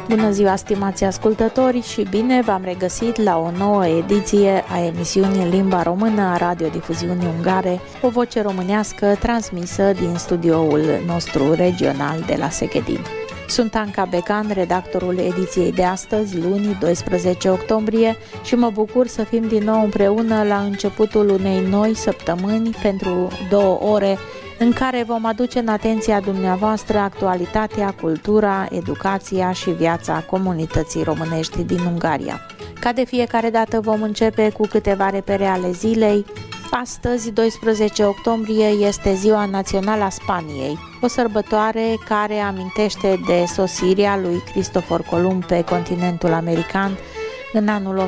Bună ziua, stimați ascultători, și bine v-am regăsit la o nouă ediție a emisiunii în limba română a radiodifuziunii ungare, o voce românească transmisă din studioul nostru regional de la Seghedin. Sunt Anca Becan, redactorul ediției de astăzi, luni, 12 octombrie, și mă bucur să fim din nou împreună la începutul unei noi săptămâni pentru 2 ore în care vom aduce în atenția dumneavoastră actualitatea, cultura, educația și viața comunității românești din Ungaria. Ca de fiecare dată vom începe cu câteva repere ale zilei. Astăzi, 12 octombrie, este Ziua Națională a Spaniei, o sărbătoare care amintește de sosirea lui Cristofor Columb pe continentul american în anul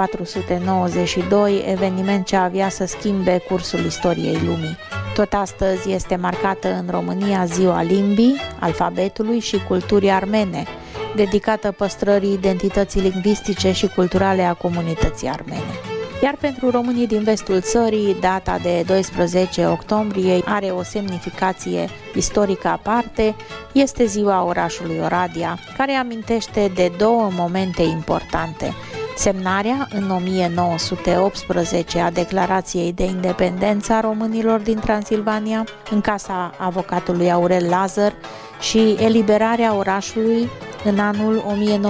1492, eveniment ce avea să schimbe cursul istoriei lumii. Tot astăzi este marcată în România Ziua Limbii, Alfabetului și Culturii Armene, dedicată păstrării identității lingvistice și culturale a comunității armene. Iar pentru românii din vestul țării, data de 12 octombrie are o semnificație istorică aparte, este ziua orașului Oradea, care amintește de 2 momente importante: semnarea în 1918 a Declarației de Independență a românilor din Transilvania, în casa avocatului Aurel Lazar, și eliberarea orașului în anul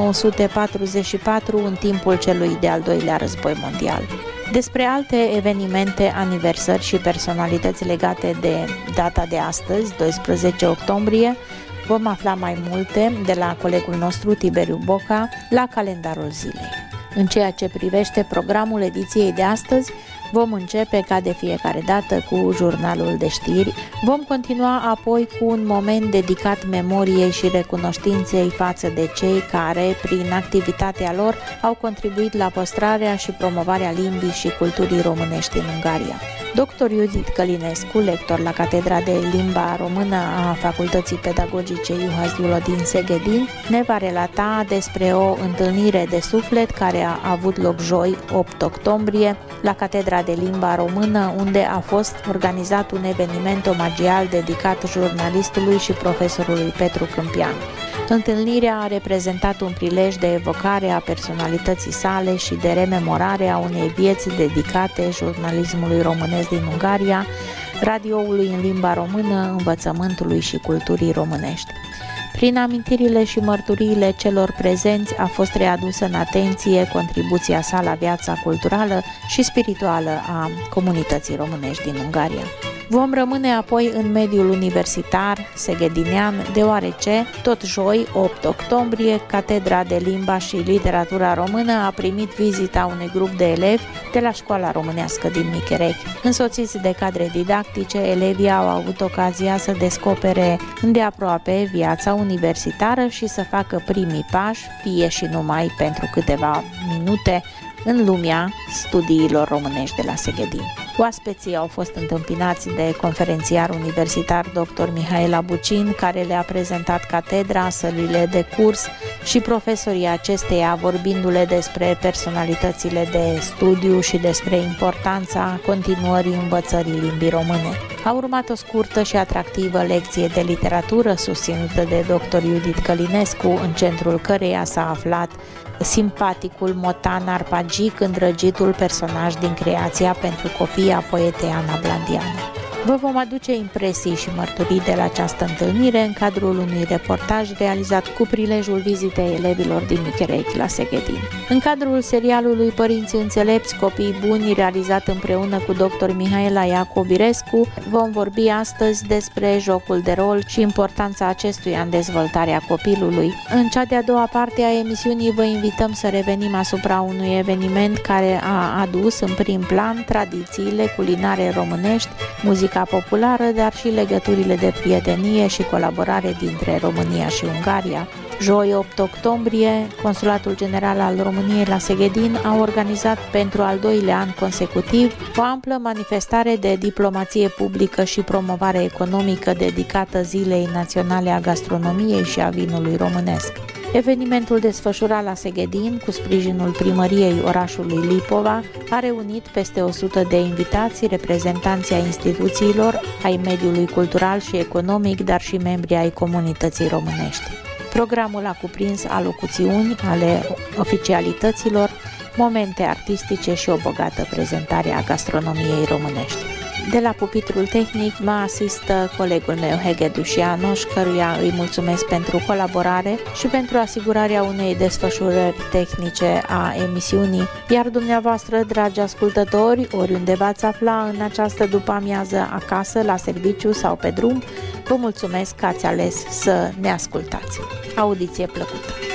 1944, în timpul celui de-al doilea război mondial. Despre alte evenimente, aniversări și personalități legate de data de astăzi, 12 octombrie, vom afla mai multe de la colegul nostru Tiberiu Boca la calendarul zilei. În ceea ce privește programul ediției de astăzi, vom începe ca de fiecare dată cu jurnalul de știri, vom continua apoi cu un moment dedicat memoriei și recunoștinței față de cei care, prin activitatea lor, au contribuit la păstrarea și promovarea limbii și culturii românești în Ungaria. Dr. Judith Călinescu, lector la Catedra de Limba Română a Facultății Pedagogice Juhas Dulă din Seghedin, ne va relata despre o întâlnire de suflet care a avut loc joi, 8 octombrie, la Catedra de Limba Română, unde a fost organizat un eveniment omagial dedicat jurnalistului și profesorului Petru Câmpian. Întâlnirea a reprezentat un prilej de evocare a personalității sale și de rememorare a unei vieți dedicate jurnalismului românesc din Ungaria, radioului în limba română, învățământului și culturii românești. Prin amintirile și mărturiile celor prezenți a fost readusă în atenție contribuția sa la viața culturală și spirituală a comunității românești din Ungaria. Vom rămâne apoi în mediul universitar seghedinean, deoarece, tot joi, 8 octombrie, Catedra de Limba și Literatura Română a primit vizita unui grup de elevi de la Școala Românească din Micherechi. Însoțiți de cadre didactice, elevii au avut ocazia să descopere îndeaproape viața universitară și să facă primii pași, fie și numai pentru câteva minute, în lumea studiilor românești de la Seghedin. Oaspeții au fost întâmpinați de conferențiar universitar dr. Mihail Abucin, care le-a prezentat catedra, sălile de curs și profesorii acesteia, vorbindu-le despre personalitățile de studiu și despre importanța continuării învățării limbii române. A urmat o scurtă și atractivă lecție de literatură susținută de dr. Judith Călinescu, în centrul căreia s-a aflat simpaticul motan arpagic, îndrăgitul personaj din creația pentru copii a poetei Ana Blandianu. Vă vom aduce impresii și mărturii de la această întâlnire în cadrul unui reportaj realizat cu prilejul vizitei elevilor din Micherechi la Seghedin. În cadrul serialului Părinții înțelepți, copii buni, realizat împreună cu dr. Mihaela Iacobirescu, vom vorbi astăzi despre jocul de rol și importanța acestuia în dezvoltarea copilului. În cea de-a doua parte a emisiunii vă invităm să revenim asupra unui eveniment care a adus în prim plan tradițiile culinare românești, muzica populară, dar și legăturile de prietenie și colaborare dintre România și Ungaria. Joi, 8 octombrie, Consulatul General al României la Seghedin a organizat pentru al 2-lea an consecutiv o amplă manifestare de diplomație publică și promovare economică dedicată Zilei Naționale a Gastronomiei și a Vinului Românesc. Evenimentul desfășurat la Seghedin, cu sprijinul primăriei orașului Lipova, a reunit peste 100 de invitați, reprezentanți ai instituțiilor, ai mediului cultural și economic, dar și membri ai comunității românești. Programul a cuprins alocuțiuni ale oficialităților, momente artistice și o bogată prezentare a gastronomiei românești. De la pupitrul tehnic mă asistă colegul meu Hege Dușianoș, căruia îi mulțumesc pentru colaborare și pentru asigurarea unei desfășurări tehnice a emisiunii, iar dumneavoastră, dragi ascultători, oriunde v-ați afla în această după-amiază acasă, la serviciu sau pe drum, vă mulțumesc că ați ales să ne ascultați. Audiție plăcută!